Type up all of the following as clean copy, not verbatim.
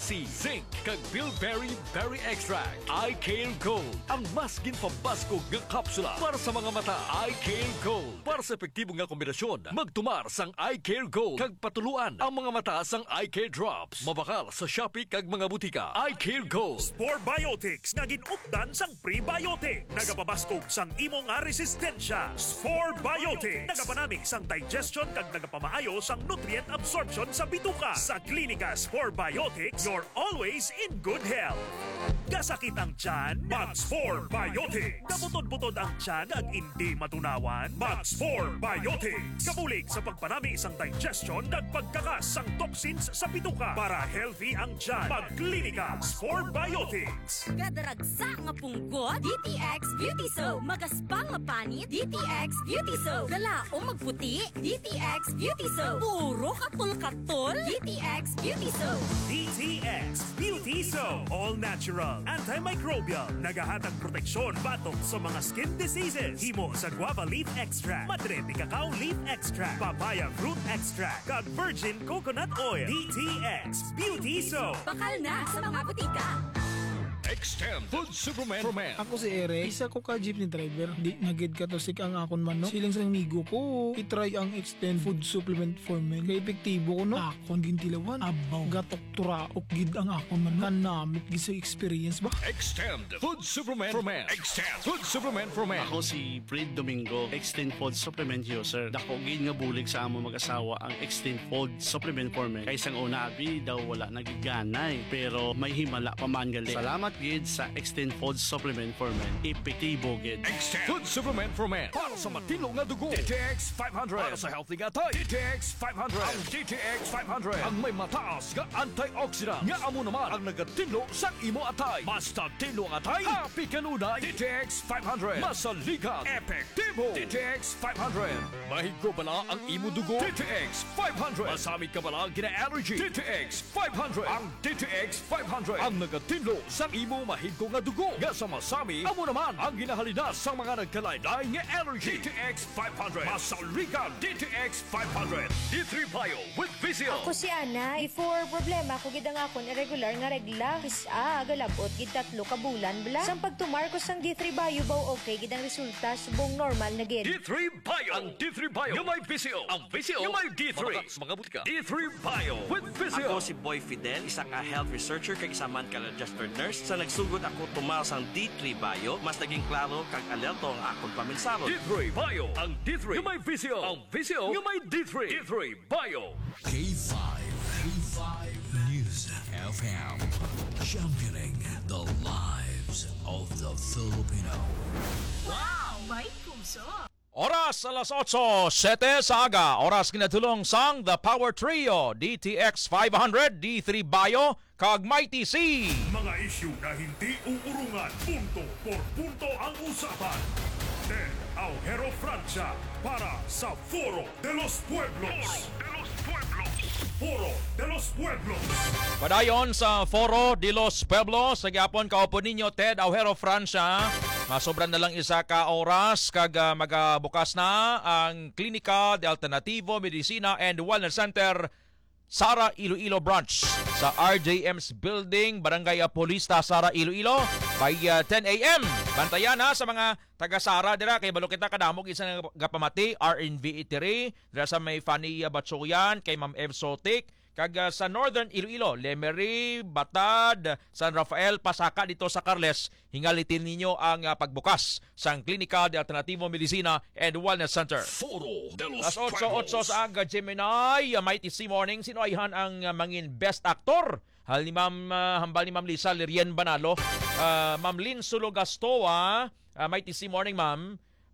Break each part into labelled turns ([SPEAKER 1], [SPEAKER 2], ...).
[SPEAKER 1] C, zinc, kag bilberry berry extract. Eye Care Gold, ang mas ginpabaskog nga kapsula para sa mga mata. Eye Care Gold, para sa epektibo nga kombinasyon, magtumar sang Eye Care Gold kag patuluan ang mga mata sang Eye Care Drops. Mabakal sa Shopee kag mga butika. Eye Care Gold.
[SPEAKER 2] Spore Biotics nga ginupdan sang prebiotic. Nagapabaskog sang imo nga resistensya. Spore Biotics nagapanamig sang digestion kag nagapamaayo sang nutrient absorption sa bituka. Sa Klinika Spore Biotics, you're always in good health. Kasakit ang tiyan? Mag-Spore Biotics. Kabutod-butod ang tiyan at hindi matunawan? Mag-Spore Biotics. Kabulig sa pagpanami isang digestion at pagkakas sang toxins sa bituka para healthy ang tiyan. Mag-Klinika Spore Biotics.
[SPEAKER 3] Kadaragsa nga punggot, DTX Beauty Soap. Magaspang nga panit, DTX Beauty Soap. Galaong magputi, DTX Beauty Soap. Puro katol-katol, DTX Beauty Soap.
[SPEAKER 2] DTX Beauty Soap. All natural, antimicrobial, nagahatag proteksyon batok sa mga skin diseases. Himo sa guava leaf extract, madre de cacao leaf extract, papaya fruit extract, kag virgin coconut oil. DTX Beauty Soap.
[SPEAKER 3] Bakal na sa mga butika.
[SPEAKER 1] Extend Food Superman for Men.
[SPEAKER 4] Ako si Eric, isa ko ka jeepney driver. Di nagid ka to sik ang akon man, no? Siling sa migo ko, itry ang Extend Food Supplement for Men. Kaya epektibo ko, no? Akon gintilawan, abaw, gatok turaok gid ang akon man, no? Kanamit gid sa experience ba?
[SPEAKER 1] Extend Food Superman for Men. Extend Food Superman for Men.
[SPEAKER 5] Ako si Fred Domingo, Extend Food Supplement user. Dako gid nga bulig sa amo mag-asawa ang Extend Food Supplement for Men. Kaysang una abi daw wala nagiganay, pero may himala pa man gali. Salamat gid sa Extend Food Supplement for Men. Epektibo gid.
[SPEAKER 1] Extend Food Supplement for Men. Para sa matino nga dugo. DTX 500. Para sa healthy nga tayo. DTX 500. Ang DTX 500. Ang may mataas nga antioxidant. Nga amo naman ang nagatinlo sa imo atay. Basta tinlo ang atay. Happy kanunay. DTX 500. Masaligan. Epektibo. DTX 500. Mahigko bala ang imo dugo. DTX 500. Masamit ka bala gina-allergy. DTX 500. Ang DTX 500. Ang nagatinlo sa imo mahigko nga dugo. Nga sa masami, amo naman ang ginahalina sa mga nagkalaylay nga allergy. DTX 500. Masaligan. DTX 500. D3 Bio with Vizio.
[SPEAKER 6] Ako si Ana, before problema ko gid ang akon irregular nga regla. Isa, galabot gid 3 ka bulan bla. Sang pagtumar ko sang D3 Bio baw okay gid ang resulta subong normal na gid.
[SPEAKER 1] D3 Bio. Ang D3 Bio yung may Vizio. Ang Vizio yung may D3. Mga butika. D3 Bio with Vizio.
[SPEAKER 7] Ako si Boy Fidel, isa ka health researcher kag isa man ka registered nurse. Sa nagsugod ako tumal sang D3 Bio, mas naging klaro kag alerto ang akong paminsaro.
[SPEAKER 1] D3 Bio. Ang D3 yung may Vizio. Ang Vizio yung may D3. D3 Bio.
[SPEAKER 8] K5. K5 News FM. Championing the lives of the Filipino.
[SPEAKER 3] Wow! May puso!
[SPEAKER 9] Oras alas 8:07 sa aga. Oras kinatulong sang The Power Trio, DTX 500, D3 Bio, kag Mighty C.
[SPEAKER 2] Mga isyu na hindi uurungan, punto por punto ang usapan. Ted Aujero Francia para sa Foro de los Pueblos. Foro de los Pueblos.
[SPEAKER 9] Padayon sa Foro de los Pueblos, sa gyapon kaupo ninyo Ted Aujero Francia. Masobran na lang isa ka oras kag magabukas na ang Klinika de Alternativo Medicina and Wellness Center Sara Iloilo Branch sa RJM's Building, Barangay Apolista, Sara Iloilo by 10 a.m. Bantayan ha sa mga taga-Sara dira kay balo kita kadamog isa nga gapamati RNV Itiri dira sa may Fanny Batsuyan kay Ma'am Ev Sotik kag sa Northern Iloilo, Lemery, Batad, San Rafael, Pasaka dito sa Carles, hingalitin ninyo ang pagbukas sa Klinika de Alternativo Medicina and Wellness Center.
[SPEAKER 1] Foro de los
[SPEAKER 9] Las 8:08
[SPEAKER 1] Pueblos.
[SPEAKER 9] sa aga Gemini, Mighty C Morning, sinuayhan ang mangin Best Actor. Hal ni Ma'am, hambal ni Ma'am Lisa Lirien Banalo, Ma'am Lynn Sulogastoa, Mighty C Morning Ma'am,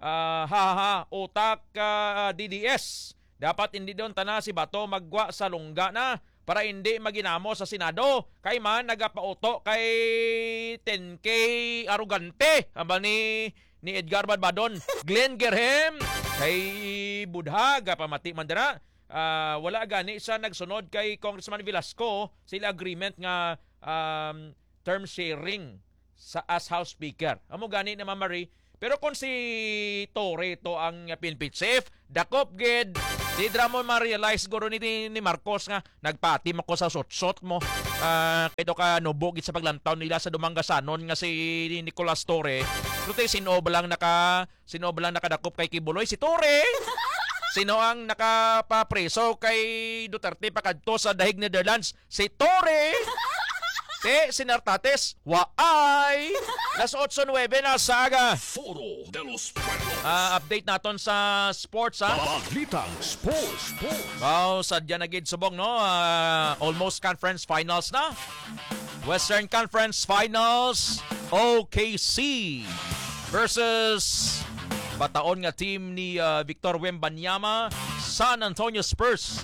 [SPEAKER 9] utak DDS. Dapat hindi doon tana si Bato magwa sa lungga na para hindi maginamo sa Senado. Kay man nagapauto kay 10K arugante. Haba ni Edgar Badbadon. Glenn Gerhem kay Budhag pamati mandara. Wala gani sa nagsunod kay Congressman Velasco sila agreement nga term sharing sa as House Speaker. Amo gani na Marie. Pero kung si Torre to ang pinpit safe, dakop gid Di dra mo ma-realize siguro ni Marcos nga nagpatim ako sa sutsot mo. Kaya ka nubog sa paglantaw nila sa Dumanggasanon nga si Nicolas Torre. Pero sino ba lang nakadakop kay Kibuloy? Si Torre! Sino ang nakapapreso kay Duterte pakadto sa dahig Netherlands? Si Torre! Sinartates, waay! Las 8:09 na saga.
[SPEAKER 8] Foro de los Pueblos.
[SPEAKER 9] Update naton sa sports, ha?
[SPEAKER 1] Balitang Sports.
[SPEAKER 9] Wow, sadya na gid subong, no? Almost conference finals na. Western Conference Finals, OKC versus bataon nga team ni Victor Wembanyama, San Antonio Spurs.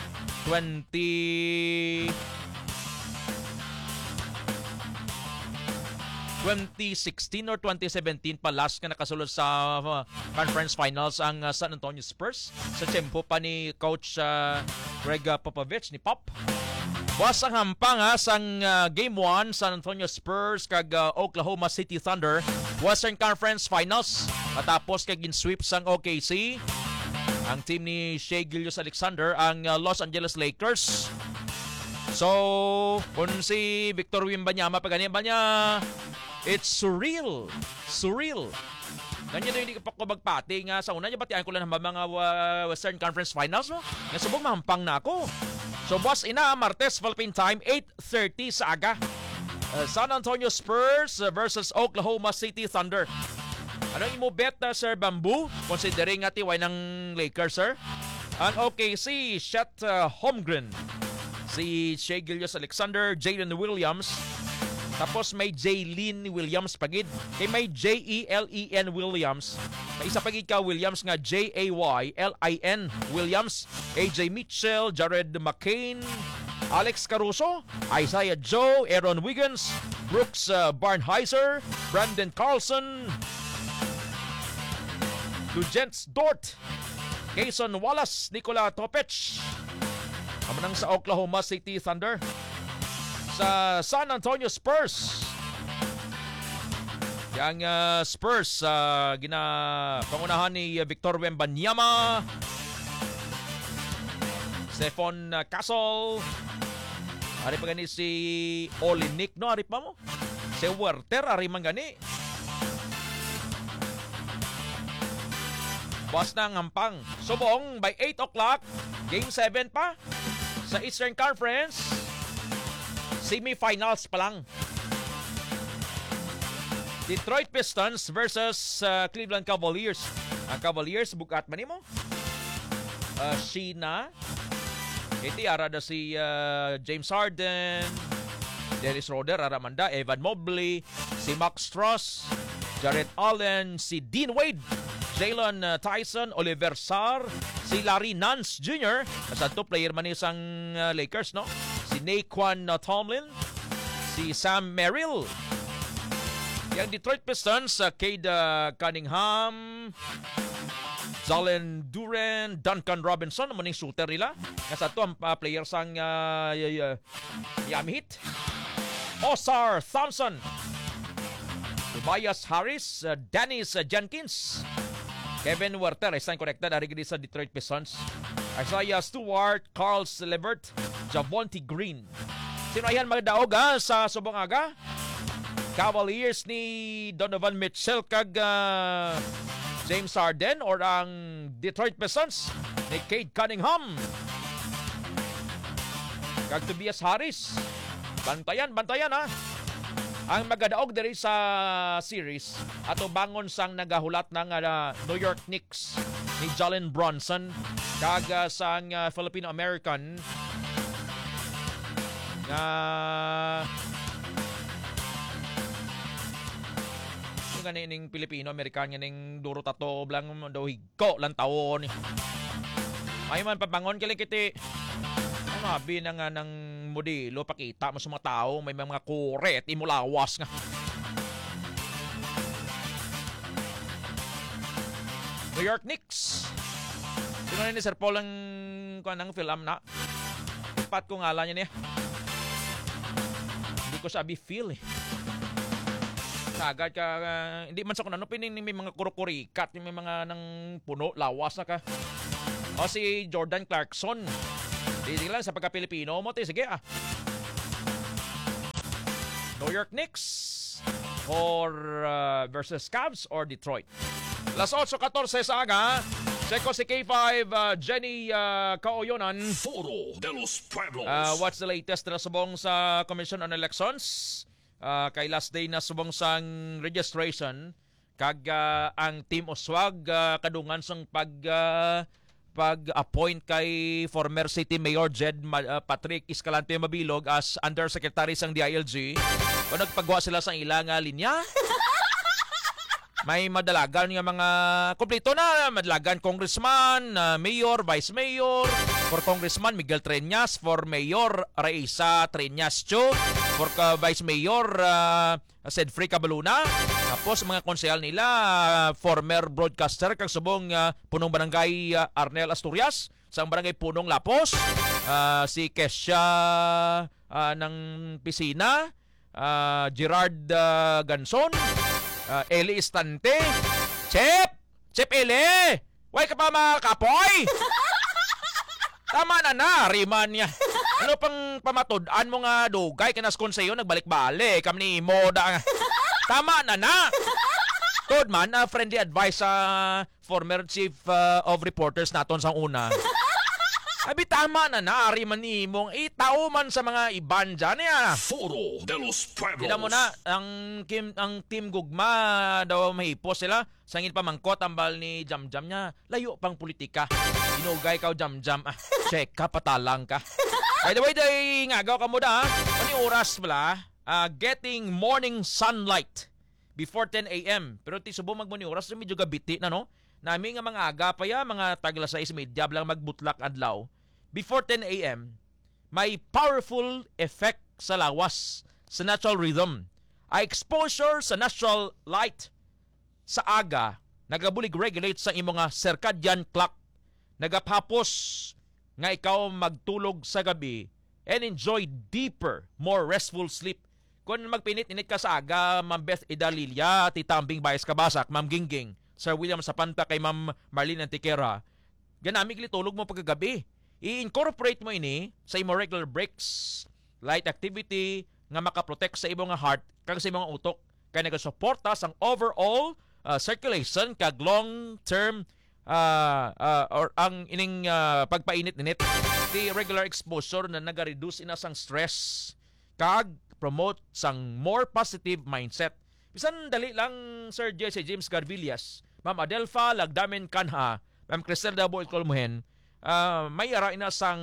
[SPEAKER 9] 2016 or 2017 pa last nga nakasulod sa conference finals ang San Antonio Spurs sa tempo pa ni Coach Greg Popovich ni Pop. Buwas ang hampang sang Game 1 San Antonio Spurs kag Oklahoma City Thunder Western Conference Finals matapos kag ginsweep sang OKC ang team ni Shai Gilgeous-Alexander ang Los Angeles Lakers. So kung si Victor Wembanyama pagani ba niya, it's surreal. Ganyan na hindi pa ko magpati nga sa una niya batian ko lang ng mga Western Conference Finals, no? Nga subong mahampang na ako. So boss ina, Martes Philippine Time 8:30 sa aga. San Antonio Spurs versus Oklahoma City Thunder. Anong imo bet Sir Bamboo? Considering nga tiway ng Lakers, sir. Ang OKC shot Holmgren. Si Shai Gilgeous-Alexander, Jalen Williams. Tapos may Jalen Williams pagid. Kay may Jelen Williams. May isa pagid ka Williams nga Jaylin Williams. AJ Mitchell, Jared McCain, Alex Caruso, Isaiah Joe, Aaron Wiggins, Brooks Barnheiser, Brandon Carlson, Lugents Dort, Cason Wallace, Nikola Topic. Kamanang sa Oklahoma City Thunder. Sa San Antonio Spurs. Yang Spurs pangunahan ni Victor Wembanyama, Stephon Castle, ari pa gani si Olynyk, no? Ari pa mo? Si Werther, ari man gani. Buwas na ang hampang. Subong by 8 o'clock, Game 7 pa sa Eastern Conference. Semifinals pa lang. Detroit Pistons versus Cleveland Cavaliers. Ang Cavaliers, bukat man mo. Sheena. Iti arada si James Harden, Dennis Schroeder, aramanda, Evan Mobley, si Max Strus, Jarrett Allen, si Dean Wade, Jalen Tyson, Oliver Sarr, si Larry Nance Jr. Sa top player man isang Lakers, no? Si Naquan Tomlin, si Sam Merrill. Yang Detroit Pistons, Cade Cunningham, Jalen Duren, Duncan Robinson, maning shooter nila. Kasi ito ang player sang Miami Heat. Osar Thompson, Tobias Harris, Dennis Jenkins, Kevin Werther, isang connected ari sa Detroit Pistons. Isaiah Stewart, Carl Levert, Javonte Green. Sino ayan magdaog sa subong aga? Cavaliers ni Donovan Mitchell kag James Harden or ang Detroit Pistons ni Cade Cunningham kag Tobias Harris. Bantayan ha. Ang magadaog diri sa series ato bangon sang nagahulat ng New York Knicks ni Jalen Brunson kag sang Filipino-American na ganing Pilipino-American ganing duro tato blang daw higko lang taon. Ay man pabangon kali kiti. Ang habi na nga ng modelo pakita mo sa mga tao may mga kuret imulawas nga. New York Knicks. Sino ni Sir Paul ang kanang film na? Pat ko ngalan niya niya. Hindi ko sabi feel eh. Agad ka, hindi man sa kuno pining may mga kurukurikat, may mga nang puno, lawas na ka. O si Jordan Clarkson. Hindi lang sa pagka-Pilipino mo. Sige New York Knicks or versus Cavs or Detroit. Las 8:14 sa aga. Checo si K5, Jenny Kaoyonan.
[SPEAKER 8] Foro de los Pueblos.
[SPEAKER 9] What's the latest na subong sa Commission on Elections? Kay last day na subong sang registration. Kag ang Team Oswag kadungan sang pag-appoint kay former City Mayor Jed Patrick Escalante Mabilog as Undersecretary sang DILG. O nagpagawa sila sa ilang linya. May madalagan nga mga kompleto na madalagan congressman, mayor, vice mayor. For congressman Miguel Treñas, for mayor Raisa Treñas Cho, for vice mayor Sedfrey Cabaluna. Tapos mga konsehal nila former broadcaster kag subong punong barangay Arnel Asturias, sa barangay Punong Lapos, si Kesha ng Pisina, Gerard Ganson, Eli Istante, Chep Eli, way ka pa mga kapoy. Tama na, riman niya. Ano pang pamatud-an mo nga dugay kinas konseyo nagbalik-balik kami ni Moda. Tama na. Tod man, friendly advice sa former chief of reporters naton sa una. Abi tama na, ari man ni mong itao man sa mga iban dyan niya.
[SPEAKER 8] Foro de los Pueblos.
[SPEAKER 9] Kita mo na, ang team Gugma daw mahipos sila. Sangin pa mangkot ang bal ni Jamjam niya. Layo pang politika. Inugay ka Jamjam. Check ka, patalang ka. By the way, day ngagaw ka mo da. Ano oras pala? Getting morning sunlight before 10 a.m. Pero ti subo magmuni oras, medyo gabiti na no? Nami nga mga aga pa ya, mga tagla 6:30 lang magbutlak adlaw. Before 10 a.m., may powerful effect sa lawas, sa natural rhythm. Exposure sa natural light sa aga, nagabulig regulate sa imong nga circadian clock. Nagapapos nga ikaw magtulog sa gabi and enjoy deeper, more restful sleep. Kung magpinit-init ka sa aga, Ma'am Beth Idalilia, Tita Ambing Bayas Kabasak, Ma'am Gingging, Sir William Sapanta kay Ma'am Marlene Antiquera, ganamig litulog mo pagkagabi. I-incorporate mo ini sa imong regular breaks, light activity, nga makaprotect sa imong heart kag sa imong utok. Kaya nagasuporta sa overall circulation kag long-term or ang ining pagpainit-init. The regular exposure na nagareduce ina sang stress kag promote sang more positive mindset. Bisan dali lang Sir Jesse James Garvillas, Ma'am Adelfa Lagdamen Kanha, Ma'am Criselda Boy Colmuhen, may ara ina sang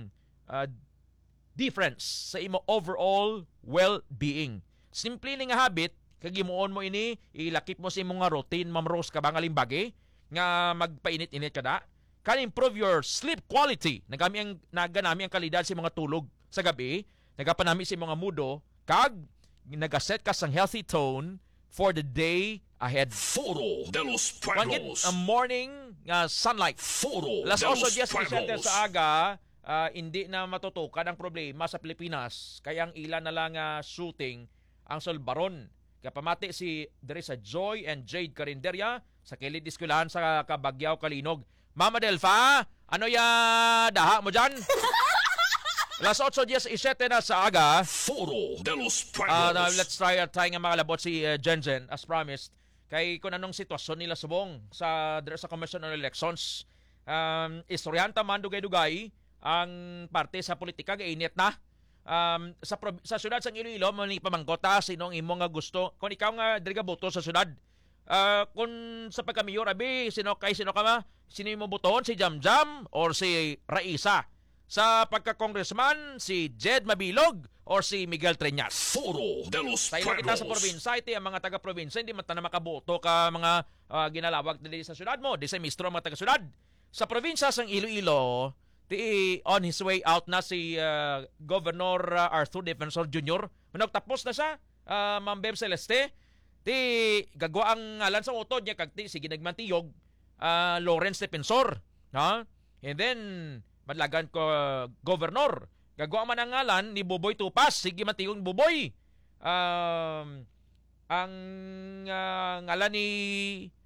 [SPEAKER 9] difference sa imo overall well-being. Simple ni nga habit, kag himuon mo ini, ilakip mo sa imo nga routine, Ma'am Rose kabangaling bagi, nga magpainit-init kada. Can improve your sleep quality. Naganami ang kalidad sa mga tulog sa gabi, nagapanami sa mga mudo, kag nagaset ka sang healthy tone for the day ahead.
[SPEAKER 8] Foro de los Pueblos.
[SPEAKER 9] A morning sunlight.
[SPEAKER 8] Foro
[SPEAKER 9] Las
[SPEAKER 8] de los
[SPEAKER 9] 8:10 sa aga, hindi na matutukan ang problema sa Pilipinas. Kaya ang ilan na lang shooting ang Solbaron. Kaya pamati si Derisa Joy and Jade Carinderia sa kilid eskwelahan sa Kabagyaw, Kalinog. Mama Delfa, ano ya daha mo dyan? Las 8:17 na sa aga.
[SPEAKER 8] Foro de los Pueblos.
[SPEAKER 9] Let's try nga mga labot si Jenjen as promised. Kay kung anong sitwasyon nila subong sa Commission on Elections. Istoryanta man dugay-dugay ang parte sa politika gainit na. Sa syudad sang Iloilo mani pamangkota sinong imo nga gusto. Kung ikaw nga diri ka boto sa syudad. Kung sa pagka-mayor abi sino ka ma? Sino mo botohon, si Jamjam or si Raisa? Sa pagka-congressman, si Jed Mabilog or si Miguel Treñas.
[SPEAKER 8] Foro de los
[SPEAKER 9] Tayo
[SPEAKER 8] Pueblos.
[SPEAKER 9] kita sa probinsya, iti ang mga taga-probinsya, hindi man na makaboto ka mga ginalawag na sa syudad mo, di sa mistro mga taga-syudad. Sa probinsya sang Iloilo, on his way out na si Governor Arthur Defensor Jr. Managtapos na siya, Ma'am Beb Celeste, ti gagwa ang ngalan sa utod niya, kagti sige nagmantiyog, Lawrence Defensor. And then, madlagan ko governor. Gagawa man ang ngalan ni Buboy Tupas. Sige matiyong Buboy. Ang ngalan ni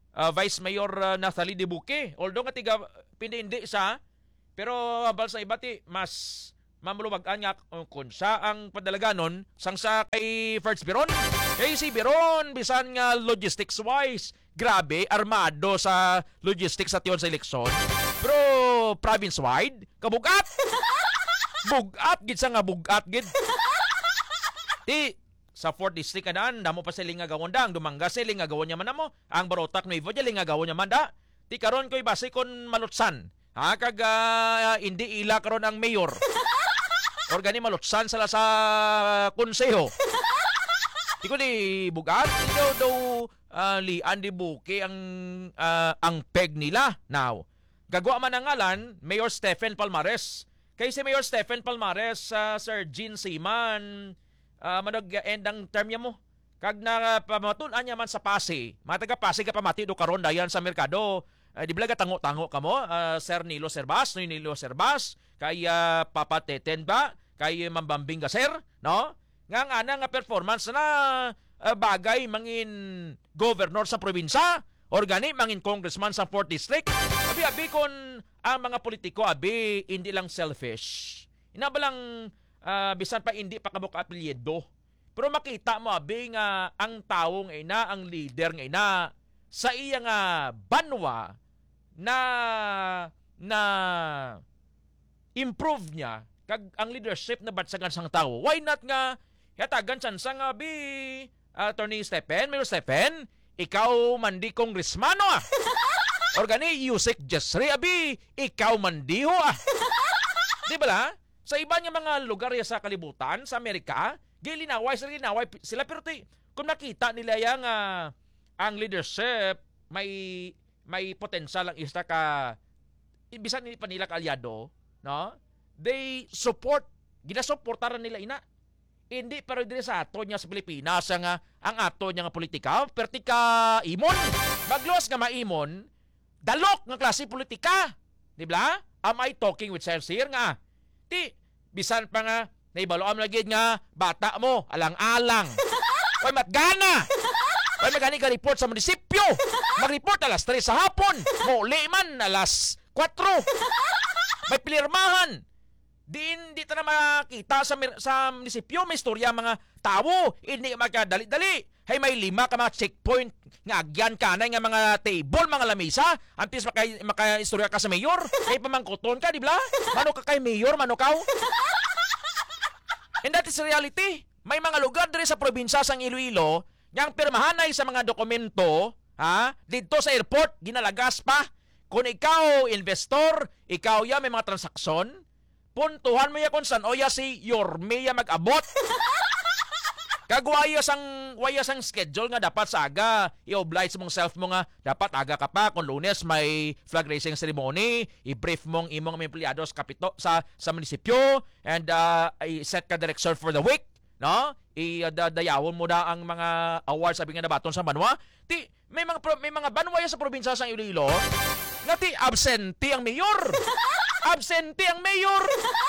[SPEAKER 9] Vice Mayor Nathalie Dibuque. Although nga tiga pinindi sa pero abal sa ibati mas mamuluwagan nga kung sa ang padalaganon sang sa kay First Biron. Kay si Biron bisan nga logistics wise grabe armado sa logistics sa tiyon sa eleksyon. Pero province wide kabugat. Bugat gid sa nga bugat gid. Ti sa 4th district kadaan damo pa sila nga gawon dang dumangga sila nga gawon nya man mo ang Barotac Nuevo dili nga gawon nya man da. Ti karon koy base kon malutsan. Ha kag hindi ila karon ang mayor. Or gani malutsan sila sa konseho. Di ko di bugat daw Lian Dibuque ang peg nila. Now, gagawa man ang ngalan Mayor Stephen Palmares. Kay si Mayor Stephen Palmares Sir Gene Seaman manog-end ang term niya mo. Kag na pamatun-an niya man sa Pasig. Mataga Pasig ka pamati do karon dayan sa merkado. Di blaga tango-tango ka mo, Sir Nilo Serbas, kay Papa Teten ba, kay Mambambing Gaser, no? Nga nga performance na bagay mangin governor sa probinsya, organi mangin congressman sa 4th district. Abi kon ang mga politiko hindi lang selfish. Inabalang bisan pa hindi pa kabuk apelyido. Pero makita mo nga ang taong ang leader nga sa iya nga banwa na improve niya kag ang leadership na batsagan sang tao. Why not nga hatagan sansa nga Attorney Mayor Stephen, ikaw mandi congressman or gani Yusek Jesri ikaw mandiho Di ba la? Sa iba nga mga lugar sa kalibutan sa Amerika, gilinaway sila pero kung nakita nila yang ang leadership may potential ang isa ka ibisan ni panila kaalyado, no? They ginasuportaran nila ina. Hindi pero dire sa ato niya sa Pilipinas ang ato niya nga politika, perti ka imon. Magluwas nga maimon, dalok nga klase politika. Di ba? Am I talking with sense here nga? Bisan pa nga naibaloam lagi nga bata mo alang-alang. Oy matgana. Oy magani ka report sa munisipyo. Mag-report alas 3 sa hapon. Muli man alas 4. May pilirmahan. Di ta na makita sa munisipyo may istorya mga tao. Hindi makadali-dali. Hay may 5 ka mga checkpoint nga agyan kanay nga mga table, mga lamesa. Antes maka-istorya ka sa mayor. Hay pamangkoton ka, di ba? Mano ka kay mayor, mano ka? And that is reality. May mga lugar dire sa probinsya sang Iloilo yang pirmahanay sa mga dokumento, dito sa airport ginalagas pa. Kung ikaw investor, ikaw may mga transaksyon, puntuhan mo ya kung saan oya si Yorme mag-abot. Kagwaya sang schedule nga dapat sa aga, i-oblige mong self mo nga dapat aga ka pa kung Lunes may flag raising ceremony, i-brief mong imong mga empleyado sa munisipyo and i-set ka direction for the week, no? I-dayawon mo na ang mga awards sabi nga nabaton sa banwa. May mga banwa sa probinsya sa Iloilo nga absente ang mayor. Absente ang mayor.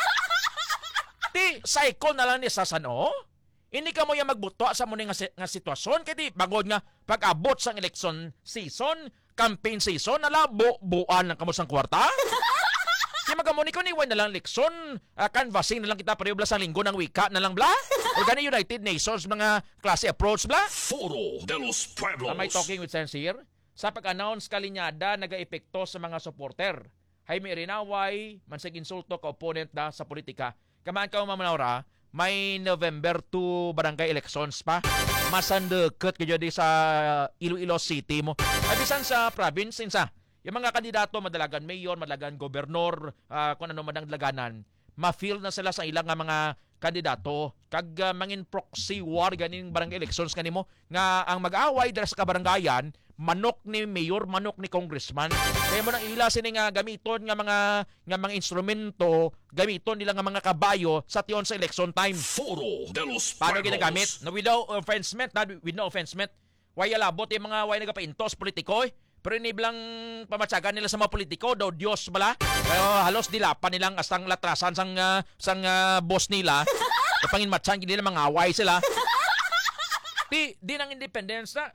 [SPEAKER 9] Cycle na lang ni Sasano. Hindi ka mo yung magbuto sa muna nga sitwasyon. Kaya bagod nga pag-abot sa election season, campaign season, buuan ng kamusang kwarta. Kaya magamuni ko niwan na lang eleksyon, canvassing na lang kita pareho sa linggo ng wika na lang bla. O gani United Nations mga klase approach bla.
[SPEAKER 8] Foro de los Pueblos.
[SPEAKER 9] Am I talking with sense here? Sa pag-announce kalinyada, nag-epekto sa mga supporter. Jaime Rinaway, mansag insulto ka opponent na sa politika. Kamaan ka mamanawra, may November 2 barangay elections pa. Masandeket kayo di sa Iloilo City mo. Abisan sa province, yung mga kandidato, madalagan mayor, madalagan gobernador, kung ano madang dlaganan, ma-feel na sila sa ilang mga kandidato. Kag mangin proxy war, ganing barangay elections kanimo, nga ang mag-away dahil sa kabarangayan, manok ni mayor, manok ni congressman. Kaya mo nang ila sini nga gamiton nga mga instrumento, gamiton nila nga mga kabayo sa tiyon sa election time.
[SPEAKER 8] Foro de los Pueblos.
[SPEAKER 9] Paano ginagamit? No, with no offensement. Way alabot yung mga way nagapaintos politiko pero iniblang pamatsagan nila sa mga politiko daw Diyos bala. Pero halos dilapan nilang astang latrasan sang boss nila. Kapangin matsan nila mga away sila. Di ng independence na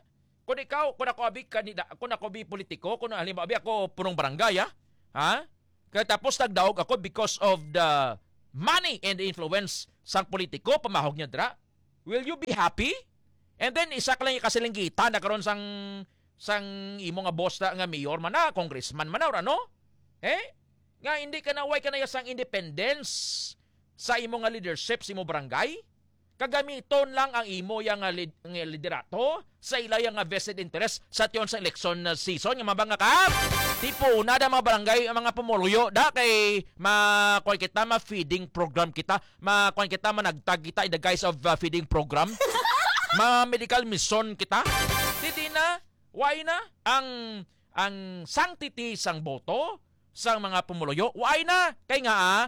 [SPEAKER 9] Kung ako abi kanida, kung ako abi politiko, kung halimbawa abi ako punong barangay, ha? Kaya tapos nagdaog ako because of the money and the influence sang politiko, pamahog niya dra. Will you be happy? And then isa ka lang kasilinggitan na karon sang imo nga boss nga mayor man na, congressman man na, or ano? Nga hindi ka naway ka na sang independence sa imo nga leadership sa imo barangay? Kagamiton lang ang imo yang liderato sa ila yang vested interest sa tiyon sa election season nga mabanga ka. Tipo na da mga barangay mga pumuluyo da kay makuha kita ma-feeding program kita, makuha kita managtag kita in the guise of feeding program. Ma-medical mission kita. Didi na, why na ang sanctity sang boto sang mga pumuluyo, why na kay nga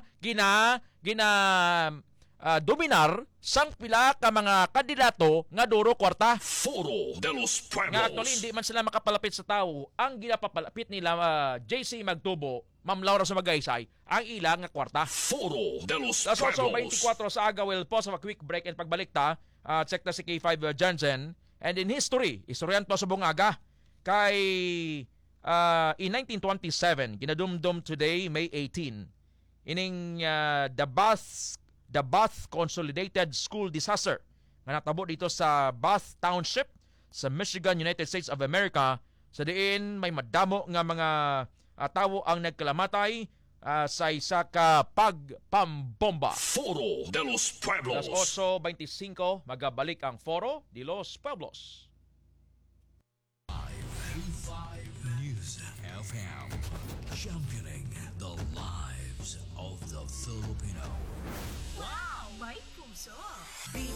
[SPEAKER 9] dominar sang pila ka mga kandidato nga duro kwarta.
[SPEAKER 8] Foro de los
[SPEAKER 9] Nga
[SPEAKER 8] Pueblos.
[SPEAKER 9] actually hindi man sila makapalapit sa tao. Ang ginapapalapit nila JC Magtubo, Ma'am Laura Sumagaysay, ang ilang nga kwarta.
[SPEAKER 8] Foro de los
[SPEAKER 9] That's also
[SPEAKER 8] Pueblos.
[SPEAKER 9] 24 sa aga. We'll pause of a quick break and pagbalik ta, check ta si K5 Jansen. And in history, istoryan to sa bungaga kay in 1927, ginadumdum today, May 18, ining the Bath Consolidated School Disaster nga natabo dito sa Bath Township sa Michigan, United States of America. Sa diin may madamo nga mga tawo ang nagkalamatay sa isa ka pagpambomba.
[SPEAKER 8] Foro de los Pueblos.
[SPEAKER 9] Alas 8:25 magabalik ang Foro de los Pueblos.
[SPEAKER 1] News FM. Championing the lives of the Filipino.
[SPEAKER 3] Wow! May puso!